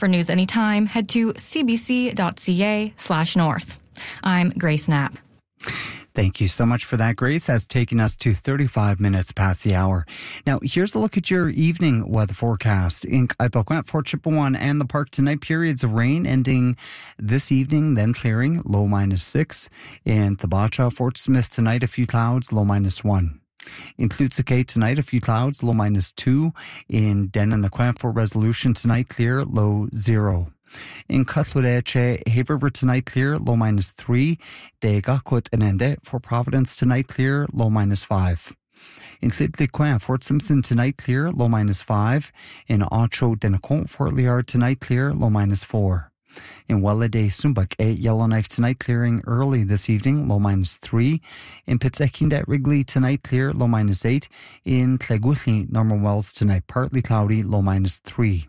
For news anytime, head to cbc.ca/north. I'm Grace Knapp. Thank you so much for that, Grace. That's taking us to 35 minutes past the hour. Now, here's a look at your evening weather forecast. In Kaipakwet, Fort Chipewyan and the park tonight, periods of rain ending this evening, then clearing, low -6. In Thabacha, Fort Smith tonight, a few clouds, low -1. In Tlutsuke tonight, a few clouds, low -2. In Denanaquan, Fort Resolution tonight, clear, low 0. In Katlureche, Hay River tonight clear, low -3. Degakut and Ende, Fort Providence tonight clear, low -5. In Tlitliquan, Fort Simpson tonight clear, low -5. In Ocho Denacon, Fort Liard tonight clear, low -4. In Welladay, Sumbak, Yellowknife tonight clearing early this evening, low -3. In Pitsekindet, Wrigley tonight clear, low -8. In Tleguthli, Norman Wells tonight partly cloudy, low -3.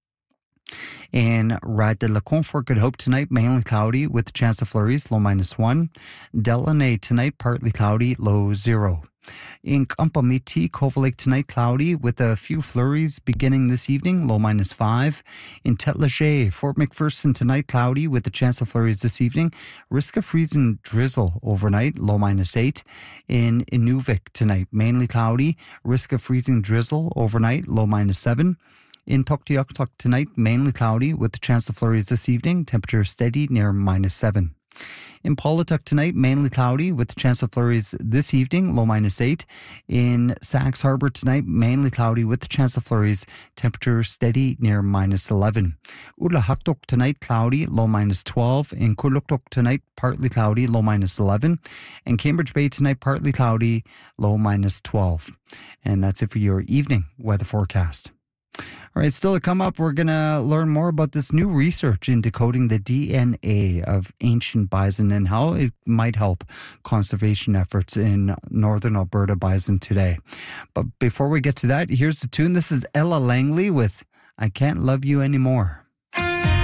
In Rad de la Confort, Good Hope tonight, mainly cloudy with a chance of flurries, low -1. Delaney tonight, partly cloudy, low 0. In Kampamiti, Cove Lake tonight, cloudy with a few flurries beginning this evening, low -5. In Tetleger, Fort McPherson tonight, cloudy with a chance of flurries this evening. Risk of freezing drizzle overnight, low -8. In Inuvik tonight, mainly cloudy. Risk of freezing drizzle overnight, low -7. In Tuktoyaktuk tonight, mainly cloudy with a chance of flurries this evening. Temperature steady near -7. In Paulatuk tonight, mainly cloudy with a chance of flurries this evening, low -8. In Sachs Harbor tonight, mainly cloudy with a chance of flurries. Temperature steady near -11. Ulahaktuk tonight, cloudy, low -12. In Kuluktuk tonight, partly cloudy, low -11. And Cambridge Bay tonight, partly cloudy, low -12. And that's it for your evening weather forecast. All right, still to come up, we're going to learn more about this new research in decoding the DNA of ancient bison and how it might help conservation efforts in northern Alberta bison today. But before we get to that, here's the tune. This is Ella Langley with I Can't Love You Anymore.